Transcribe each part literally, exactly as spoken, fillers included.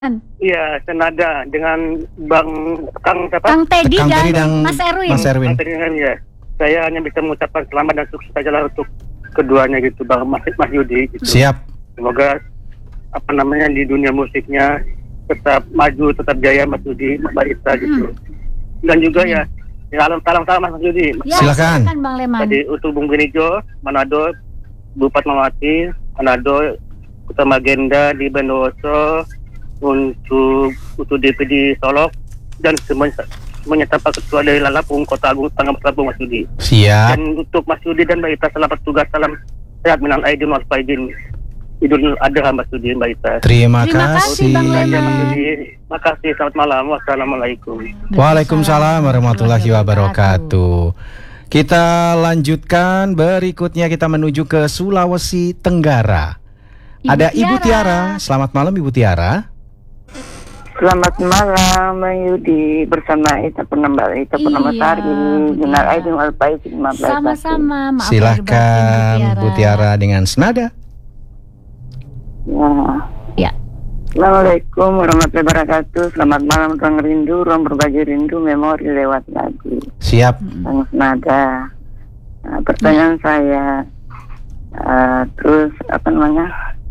Iya, senada dengan Bang Kang siapa? Kang Teddy Kang dan, Teddy dan Mas Erwin. Mas Erwin. Kang Teddy dan ya. Saya hanya bisa mengucapkan selamat dan sukses saja lah untuk keduanya gitu, Bang Mas, Mas Yudi. Gitu. Siap. Semoga apa namanya di dunia musiknya tetap maju, tetap jaya Mas Yudi, Mbak Ita gitu. Hmm. Dan juga ya, salam salam salam Mas Yudi. Ya, silakan. silakan Bang Leman. Tadi untuk Bung Benijo, Manado, Bupati Mawati, Manado, Kota Magenda di Bondowoso, untuk untuk D P D Solok dan semuanya semuanya tanpa ketua dari Lalapung Kota Agung Tangerang Selatan Mas Yudi. Siap. Dan untuk Mas Yudi dan Mbak Ita selamat tugas, salam sehat minal aidin wal faizin. Idul Adha Mas Yudi, Mbak Ita. Terima, Terima kasih, kasih. Bang Leman. Mas Yudi, makasih, selamat malam, wassalamualaikum. Waalaikumsalam warahmatullahi wabarakatuh. Kita lanjutkan, berikutnya kita menuju ke Sulawesi Tenggara. Ibu Ada Ibu Tiara. Tiara. Selamat malam Ibu Tiara. Selamat malam Bang Yudi, bersama Ita Purnama Ita Purnama Iya, Sari, Bu Minal Tiara. Aidin wal Faizin lima belas. Sama-sama. Maaf lahir batin, Silakan Bu Tiara dengan senada. Ya. Ya. Assalamualaikum warahmatullahi wabarakatuh. Selamat malam ruang rindu, ruang berbagi rindu, memori lewat lagu. Siap. Bang Senada. Nah, pertanyaan saya, uh, terus apa namanya?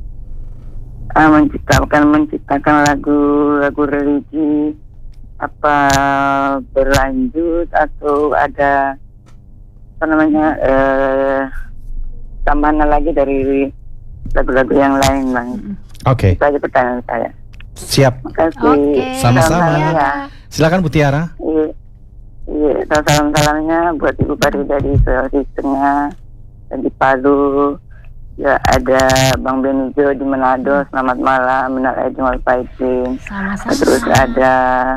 Uh, menciptakan menciptakan lagu lagu religi apa berlanjut atau ada apa namanya uh, tambahan lagi dari lagu-lagu yang lain, Bang? Oke. Itu aja pertanyaan saya. Siap. Makasih. Oke. Sama-sama. Salam ya. Silakan Bu Tiara. Iya, iya. Salam-salamnya buat Ibu Farida di Sulawesi Tengah dan di Palu. Ya, ada Bang Benijo di Manado. Selamat malam, minal aidin wal faizin. Sama-sama. Terus ada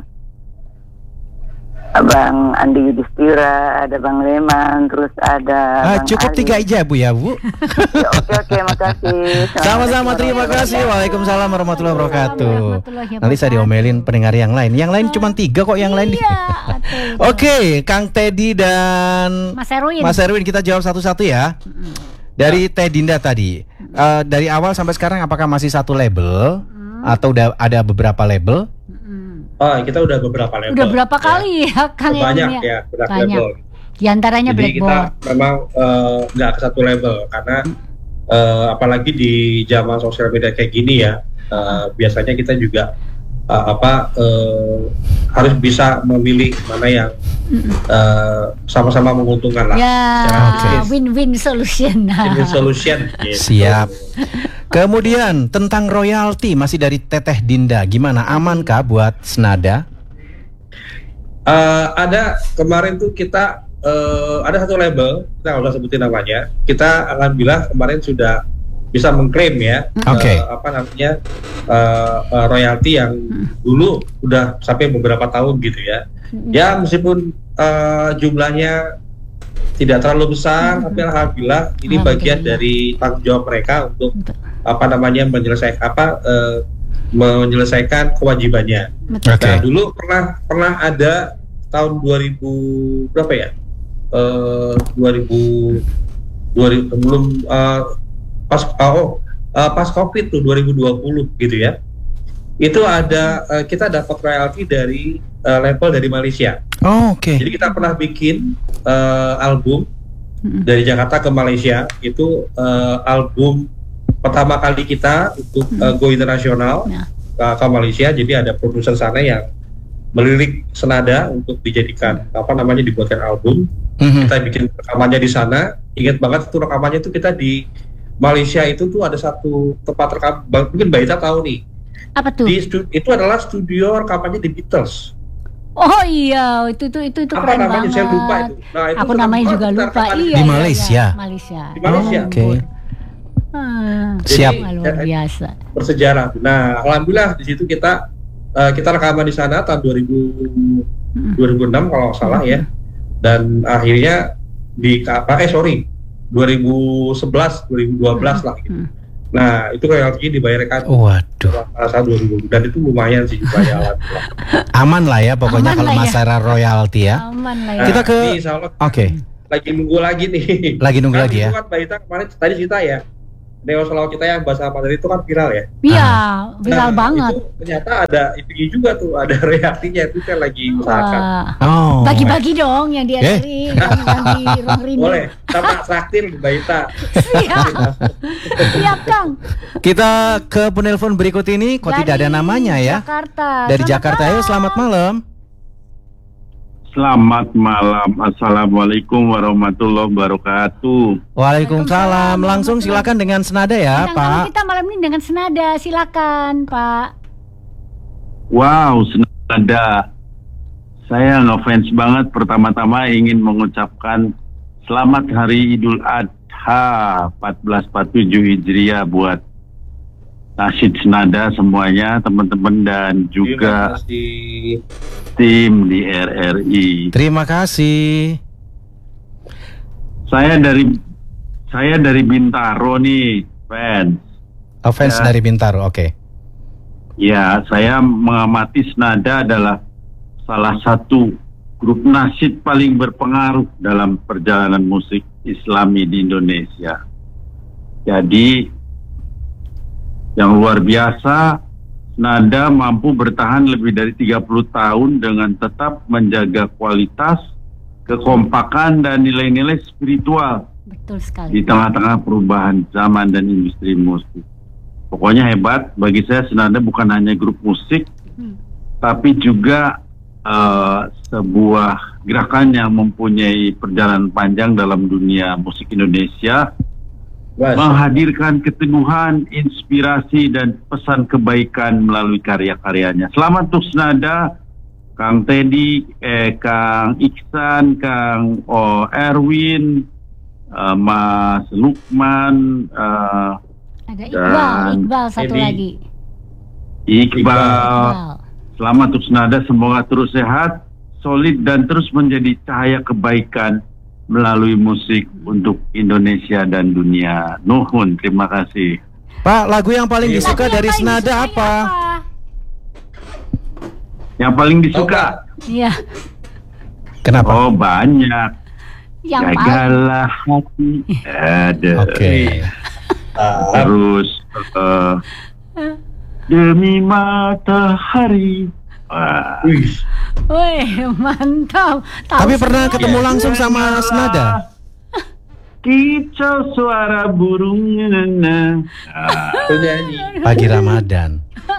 Abang Andi Yudhistira, ada Bang Leman, terus ada Ah, Bang cukup Ali. tiga aja Bu ya Bu. Ya, oke oke, makasih. Sama-sama, terima kasih. Waalaikumsalam warahmatullahi wabarakatuh. Warahmatullahi Nanti saya diomelin pendengar yang lain. Yang lain cuma tiga kok, yang lain. Iya. Oke. Oke, Kang Teddy dan Mas Erwin. Mas Erwin, kita jawab satu-satu ya. Dari Teh Dinda tadi, Eh, dari awal sampai sekarang apakah masih satu label atau udah ada beberapa label? Oh, kita udah beberapa label. Udah berapa kali ya, Kang Erwin Banyak ya, udah Banyak. label. Di antaranya Jadi kita Blackboard. memang eh, nggak ke satu label karena eh, apalagi di zaman sosial media kayak gini ya, eh, biasanya kita juga eh, apa eh, harus bisa memilih mana yang eh, sama-sama menguntungkan lah. Ya, Secara Oke. bisnis. win-win solution. Win-win solution. gitu. Siap. Kemudian tentang royalti masih dari Teteh Dinda, gimana, amankah buat Senada? Eh, ada kemarin tuh kita eh, ada satu label, kita nggak usah sebutin namanya. Kita alhamdulillah kemarin sudah bisa mengklaim ya, Oke. eh, apa namanya eh, eh, royalti yang dulu udah sampai beberapa tahun gitu ya. Ya meskipun eh, jumlahnya tidak terlalu besar, tapi alhamdulillah ini bagian Alhamdulillah. dari tanggung jawab mereka untuk apa namanya menyelesaikan apa eh, menyelesaikan kewajibannya. Betul. Oke. Nah dulu pernah pernah ada tahun dua ribu berapa ya? Eh dua ribu dua ribu belum eh, pas oh eh, pas Covid tuh dua ribu dua puluh gitu ya. Itu ada eh, kita dapat royalti dari eh, label dari Malaysia. Oh, oke. Jadi kita pernah bikin eh, album dari Jakarta ke Malaysia. Itu eh, album pertama kali kita untuk eh, go internasional Nah. ke, ke Malaysia. Jadi ada produser sana yang melirik Senada untuk dijadikan apa namanya dibuatkan album. Mhm. Kita bikin rekamannya di sana. Ingat banget itu rekamannya itu kita di Malaysia itu tuh ada satu tempat rekam. Mungkin Mbak Ita tahu nih. Apa tuh? Di stu- itu adalah studio rekamannya di Beatles. Oh iya, itu itu itu, itu Apa keren namanya? banget. Saya lupa itu. Nah, itu Aku keren namanya banget juga kita lupa. rekaman Iya, Di iya, Malaysia? iya. Malaysia. Di Malaysia. Oke. Hmm. Siap. Wah, luar biasa. Bersejarah. Nah, alhamdulillah di situ kita eh, kita rekaman di sana tahun dua ribu dua ribu enam kalau nggak salah ya. Dan akhirnya di apa eh sorry dua ribu sebelas dua ribu dua belas lah gitu. Hmm. Nah, itu royalti dibayarkan Waduh, salah dua ribu dan itu lumayan sih juga ya alhamdulillah. aman lah ya pokoknya Aman kalau lah ya. masalah royalti ya. Aman lah ya. Nah, Kita ke- ini insya Allah Oke. lagi nunggu lagi nih. Lagi nunggu Kan lagi itu ya. kan Mbak Ita kemarin tadi cerita ya Neo Selaw kita yang bahasa Mandarin itu kan viral ya. Iya, viral Nah, banget. Itu ternyata ada iping juga tuh, ada reaksinya itu saya lagi usahakan. Wah. Oh. Bagi-bagi dong yang di Eh? Eri, yang, yang di ruang rini. Boleh, sama traktir Mbak Ita. Siap. Siap, Kang. Kita ke penelpon berikut ini, kok tidak ada namanya ya? Jakarta. Dari Selamat Jakarta, malam. ayo selamat malam. Selamat malam. Assalamualaikum warahmatullahi wabarakatuh. Waalaikumsalam. Langsung silakan dengan senada ya, Bintang tamu Pak. kita malam ini dengan senada, silakan, Pak. Wow, senada. Saya ngefans banget. Pertama-tama ingin mengucapkan selamat Hari Idul Adha seribu empat ratus empat puluh tujuh Hijriah buat Nasyid Senada semuanya, teman-teman dan juga Terima kasih. tim di R R I. Terima kasih. Saya dari saya dari Bintaro nih, fans. Oh, fans Ya. dari Bintaro, oke. Ya, saya mengamati Senada adalah salah satu grup nasyid paling berpengaruh dalam perjalanan musik Islami di Indonesia. Jadi, yang luar biasa, Senada mampu bertahan lebih dari tiga puluh tahun dengan tetap menjaga kualitas, kekompakan, dan nilai-nilai spiritual Betul di sekali. tengah-tengah perubahan zaman dan industri musik. Pokoknya hebat. Bagi saya Senada bukan hanya grup musik, Hmm. tapi juga eh, sebuah gerakan yang mempunyai perjalanan panjang dalam dunia musik Indonesia, Mas, menghadirkan keteguhan, inspirasi, dan pesan kebaikan melalui karya-karyanya. Selamat untuk Senada, Kang Teddy, eh, Kang Iksan, Kang oh, Erwin, eh, Mas Lukman, eh, Ada Iqbal, Dan Iqbal satu Edi. lagi. Iqbal. Iqbal. Selamat untuk Senada, semoga terus sehat, solid, dan terus menjadi cahaya kebaikan melalui musik untuk Indonesia dan dunia. Nuhun, terima kasih. Pak, lagu yang paling Iya. disuka Lagu yang dari paling Senada disukai apa? Yang paling disuka? Iya, Kenapa? Oh, banyak. yang paling. Jagalah hati. Ada. Oke. ah, Terus eh, demi matahari. Wah. wih, Wih, mantap. Tahu Tapi pernah semua. ketemu langsung sama Senada? Kicau suara burung. Nah, penyanyi. Pagi Ramadan.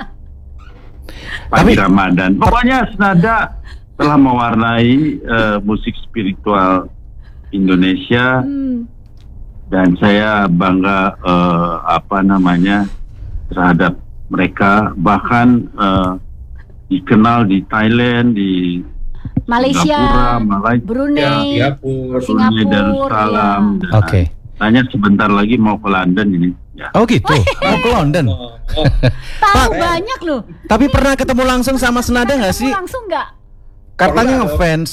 pagi Tapi- Ramadan. Pokoknya Senada telah mewarnai eh, musik spiritual Indonesia, Hmm. dan saya bangga eh, apa namanya terhadap mereka, bahkan eh, dikenal di Thailand, di Malaysia, Singapura, Malaysia, Brunei, Singapura. Singapura, Brunei Darussalam. ya. dan Oke. Tanya sebentar lagi mau ke London ini. Ya. Oh gitu. Mau ke London. Oh, oh. Tahu Pak. banyak loh. Tapi pernah ketemu langsung sama Senada nggak sih? Ketemu langsung nggak? Katanya Pernah, ngefans.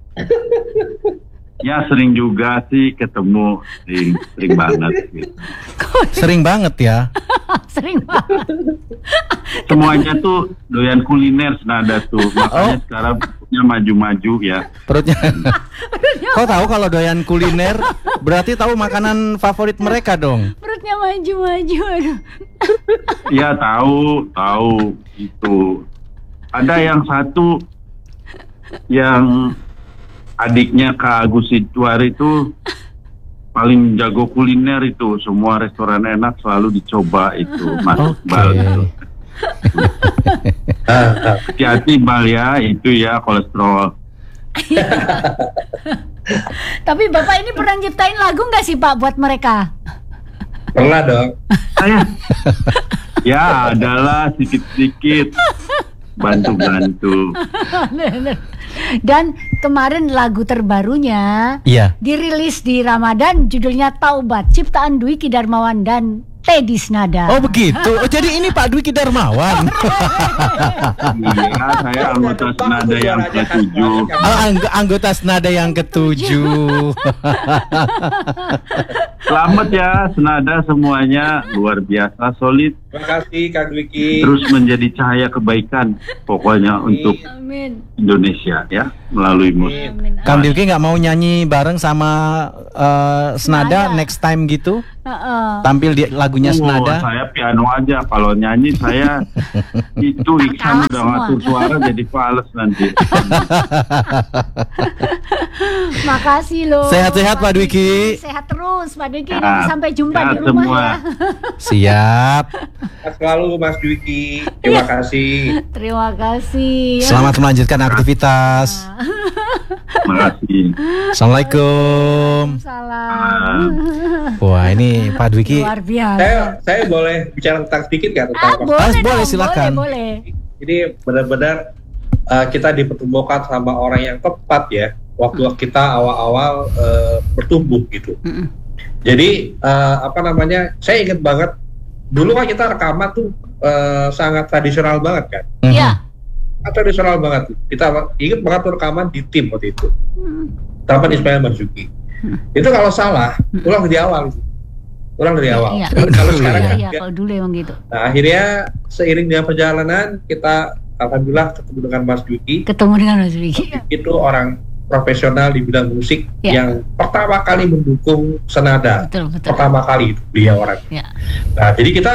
Ya sering juga sih ketemu, sering, sering banget. Gitu. Sering banget ya. Sering banget. Semuanya tuh doyan kuliner Senada tuh, makanya Oh. sekarang perutnya maju-maju ya. Perutnya. Kau tahu kalau doyan kuliner berarti tahu makanan favorit mereka dong. Perutnya maju-maju. Aduh. Ya tahu, tahu itu. Ada yang satu yang adiknya Kak Agus Idwar itu paling jago kuliner itu, semua restoran enak selalu dicoba itu, Mas Oke. Iqbal itu. Ah, ah. Hati-hati Bal ya, itu ya kolesterol. Tapi Bapak ini pernah nyiptain lagu nggak sih Pak buat mereka? Pernah dong. Saya ya adalah sedikit-sedikit bantu-bantu. Dan kemarin lagu terbarunya Iya. dirilis di Ramadan, judulnya Taubat, ciptaan Dwiki Darmawan dan Teddy Senada. Oh begitu. Oh, jadi ini Pak Dwiki Darmawan. Iya, saya anggota Senada yang ketujuh. Oh, angg- anggota Senada yang ketujuh. Selamat ya Senada semuanya, luar biasa solid. Terima kasih Kang Dwiki. Terus menjadi cahaya kebaikan pokoknya untuk Amin. Indonesia ya melalui musik. Amin. Kang Dwiki nggak mau nyanyi bareng sama uh, Senada Senada. next time gitu? Heeh. Tampil di lagunya Oh, Senada? saya piano aja. Kalau nyanyi saya itu Iksan kalah udah semua. ngatur suara jadi fals nanti. Makasih loh. Sehat-sehat, Pak Dwiki. Sehat terus Pak Dwiki. Sehat. Nanti sampai jumpa Sehat di rumah semua. ya. Siap. Sehat selalu Mas Dwiki. Terima kasih. Terima kasih. Selamat melanjutkan aktivitas. Terima kasih. Assalamualaikum. Salam. Wah, ini Pak Dwiki. Luar biasa. Saya saya boleh bicara tentang sedikit nggak tentang Ah, Mas? boleh, Ah, boleh, dong, silakan. Boleh, boleh. Ini benar-benar uh, kita dipertemukan sama orang yang tepat ya. Waktu kita awal-awal uh, bertumbuh gitu. Mm-mm. Jadi uh, apa namanya? Saya ingat banget dulu kan kita rekaman tuh uh, sangat tradisional banget kan. Mhm. Iya. Sangat tradisional banget. Kita ingat banget tuh rekaman di tim waktu itu. Mm. Taman Ismail Marzuki. Itu kalau salah, ulang dari awal. Ulang dari awal. Iya. Kalau sekarang Iya, kan iya, ya. kalau dulu emang gitu. Nah, akhirnya seiring dengan perjalanan kita alhamdulillah ketemu dengan Mas Dwiki. Ketemu dengan Mas Dwiki. Itu orang profesional di bidang musik Ya. yang pertama kali mendukung Senada. Betul, betul. Pertama kali itu dia orang. Ya. Nah, jadi kita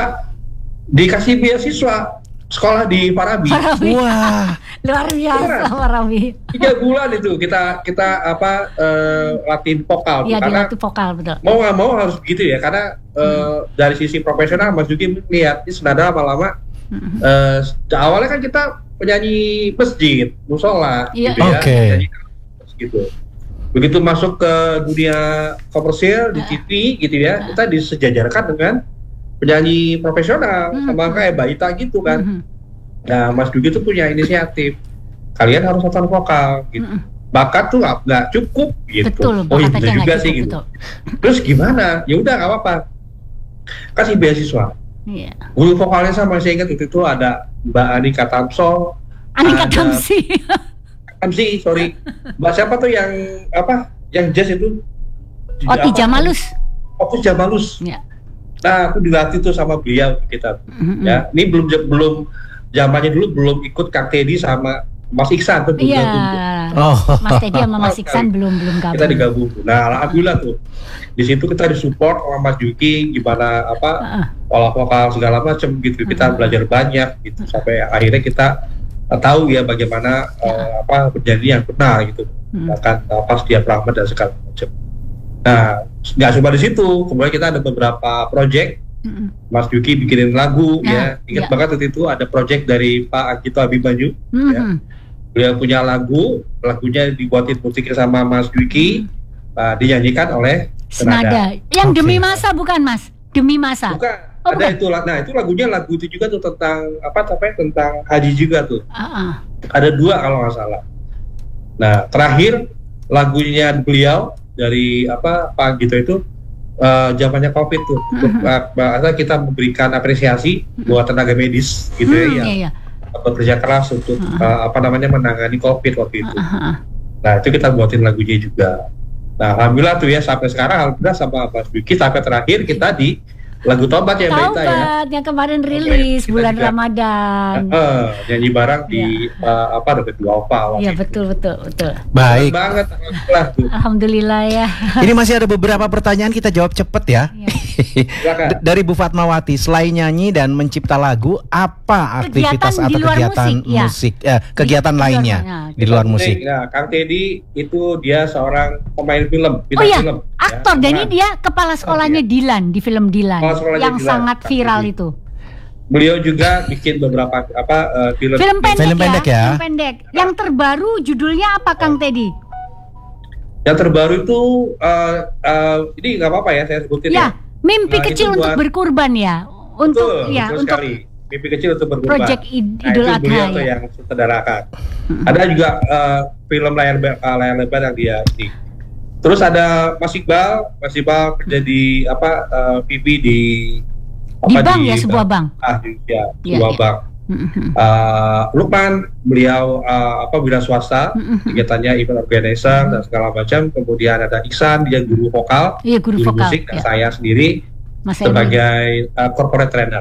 dikasih beasiswa sekolah di Parabi. Parabi. Wah, Luar biasa Beneran. Parabi. Tiga bulan itu kita kita apa eh, latihan vokal Iya, karena dilatih vokal, betul. mau nggak mau harus begitu ya karena eh, dari sisi profesional Mas Juki melihat ini Senada lama-lama Mm-mm. eh, awalnya kan kita penyanyi masjid, musola Iya. gitu ya, Oke. penyanyi gitu. Begitu masuk ke dunia komersil di T V gitu ya, kita disejajarkan dengan penyanyi profesional Hmm. sama kayak Mbak Ita gitu kan. Mhm. Nah, Mas Dugi tuh punya inisiatif. Kalian harus nonton vokal gitu. Mm-mm. Bakat tuh nggak nggak cukup gitu. Betul, oh iya bakatnya bener nggak juga cukup, sih gitu. betul. Terus gimana? Ya udah nggak apa-apa. Kasih beasiswa. Iya. Guru vokalnya sama saya ingat itu tuh ada Mbak Anika Tamso, Anika Ada- Tamsi. Tamsi, sorry. Mbak siapa tuh yang apa? Yang jazz itu? Oti Apa? Jamalus. Otis Jamalus. Ya. Nah, aku dilatih tuh sama beliau kita. Mhm. Ya, ini belum belum zamannya dulu belum ikut Kang Teddy sama Mas Iksan tuh belum Iya. gabung tuh. oh, Mas Teddy sama Mas Iksan belum belum gabung. Kita digabung. Nah, alhamdulillah tuh. Di situ kita disupport sama Mas Juki gimana apa Heeh. pola vokal segala macam gitu. Kita Hmm. belajar banyak gitu sampai akhirnya kita uh, tahu ya bagaimana uh, apa bernyanyi yang benar gitu. Hmm. Bahkan uh, pas dia Rahmat dan segala macam. Nah, nggak cuma di situ. Kemudian kita ada beberapa project. Mhm. Mas Juki bikinin lagu Nah, ya. Ingat ya. banget waktu itu ada project dari Pak Agito Abimanyu. Mhm. Beliau punya lagu, lagunya dibuatin musiknya sama Mas Dwiki, uh, dinyanyikan oleh Senada. Senada. Yang Oke. demi masa bukan, Mas? Demi masa. Bukan, Oh, ada bukan. itu. Nah, itu lagunya lagu itu juga tuh tentang apa namanya tentang haji juga tuh. Heeh. Ada dua kalau nggak salah. Nah, terakhir lagunya beliau dari apa Pak Gito itu uh, zamannya Covid tuh. Untuk uh, bahasa kita memberikan apresiasi buat tenaga medis gitu Hmm, ya yang iya, iya. bekerja keras untuk uh, apa namanya menangani Covid waktu itu. Heeh. Nah, itu kita buatin lagunya juga. Nah, alhamdulillah tuh ya sampai sekarang alhamdulillah sama Mas Dwiki sampai terakhir kita di lagu Tobat ya Mbak Ita ya. Taubat yang kemarin rilis Kita bulan juga- Ramadan. Eh, nyanyi bareng di uh, apa dekat dua Alfa waktu Iya, itu. betul betul betul. baik. Senang banget alhamdulillah tuh. Alhamdulillah ya. Ini masih ada beberapa pertanyaan, kita jawab cepet ya. Iya. Silakan. D- Dari Bu Fatmawati, selain nyanyi dan mencipta lagu, apa aktivitas Kegiatan di atau luar kegiatan musik, ya. musik, eh, kegiatan Di- di luar- lainnya ya, di luar musik? Nah, Kang Teddy itu dia seorang pemain film, Oh bintang iya, film. aktor. ya, Dan ini pemeran. dia kepala sekolahnya Dilan di film Dilan Kepala sekolahnya yang Dilan, sangat Kang viral Teddy. itu. Beliau juga bikin beberapa apa uh, film. Film pendek Film ya, pendek ya. film pendek. Yang terbaru judulnya apa, Kang Teddy? Yang terbaru itu uh, uh, ini nggak apa-apa ya saya sebutin ya. Ya, mimpi Nah, kecil itu untuk buat- berkurban ya. Untuk Betul, ya, betul untuk sekali. Mimpi kecil untuk berkurban. Project Id- Nah, Idul itu Adha beliau tuh ya. yang sutradarakan. Ada juga uh, film layar be- uh, layar lebar yang dia ini. Terus ada Mas Iqbal, Mas Iqbal kerja di apa uh, P P di Di bank ya, sebuah bank. Ah, di, ya, Iya, sebuah iya. bank. Mhm. Uh, Lukman, beliau uh, apa wira swasta, Mhm. kegiatannya event organizer dan segala macam. Kemudian ada Iksan, dia guru vokal, Iya, guru guru vokal. musik, dan Ya. saya sendiri Mas Emil. sebagai uh, corporate trainer.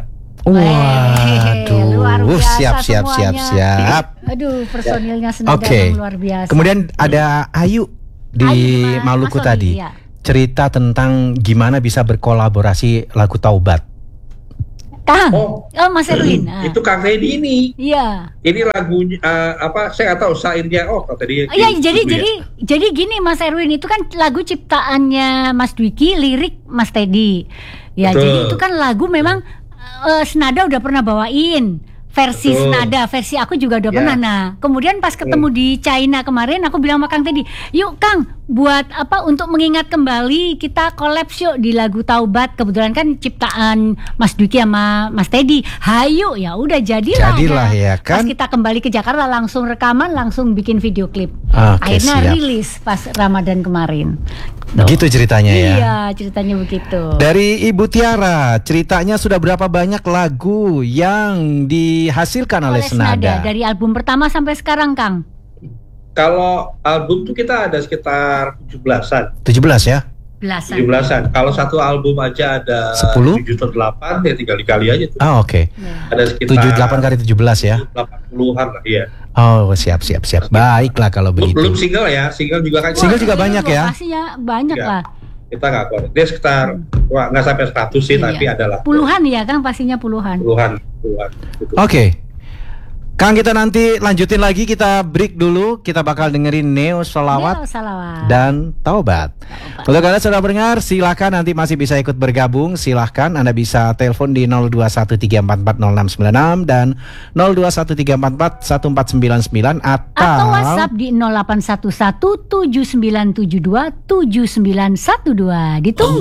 Waduh, luar biasa siap siap siap semuanya. siap. Aduh, personilnya Senada Oke. yang luar biasa. Kemudian ada Ayu di Ayu, Ma- Maluku Mas Oli, tadi. iya. Cerita tentang gimana bisa berkolaborasi lagu Taubat. Kang. Oh. Oh, Mas Erwin. Ah. Itu Kang Teddy ini. Iya. Ini lagunya eh, apa? Saya nggak tahu syairnya. Oh, Kang Teddy. Iya, jadi itu ya. jadi jadi gini Mas Erwin, itu kan lagu ciptaannya Mas Dwiki, lirik Mas Teddy. Ya, Betul. jadi itu kan lagu memang eh, Senada udah pernah bawain. Versi Betul. Senada, versi aku juga udah Ya. pernah. Nah, kemudian pas ketemu di China kemarin, aku bilang sama Kang Teddy, yuk Kang, buat apa untuk mengingat kembali kita collab yuk di lagu Taubat. Kebetulan kan ciptaan Mas Dwiki sama Mas Teddy. Hayu, ya udah jadilah. Jadilah ya kan. Pas kita kembali ke Jakarta langsung rekaman, langsung bikin video klip. Oke, Akhirnya siap. rilis pas Ramadan kemarin. Begitu ceritanya ya. Iya, ceritanya begitu. Dari Ibu Tiara, ceritanya sudah berapa banyak lagu yang dihasilkan oleh, Oleh Senada? dari album pertama sampai sekarang, Kang. Kalau album tuh kita ada sekitar tujuh belasan. tujuh belas ya? Belasan. tujuh belasan. Kalau satu album aja ada Sepuluh? tujuh atau delapan, ya tinggal dikali aja tuh. Ah, oke. Ada sekitar tujuh delapan kali tujuh belas ya. delapan puluhan lah, iya. Oh, siap siap siap. Baiklah kalau Belum, belum begitu. single ya, single juga kan. Single juga banyak ya? Pastinya banyak Iya. lah. Kita nggak keluar. Dia sekitar wah, nggak sampai seratus sih, Iya. tapi adalah Puluhan ya, Kang, pastinya puluhan. puluhan, puluhan. Gitu. Oke. Kang, kita nanti lanjutin lagi, kita break dulu. Kita bakal dengerin Neo Salawat Neo Salawat. dan Taubat. Untuk Anda sudah mendengar, silahkan nanti masih bisa ikut bergabung. Silahkan Anda bisa telepon di nol dua satu tiga empat empat nol enam sembilan enam dan nol dua satu tiga empat empat satu empat sembilan sembilan atau, Atau WhatsApp di nol delapan satu satu tujuh sembilan tujuh dua tujuh sembilan satu dua. Ditunggu.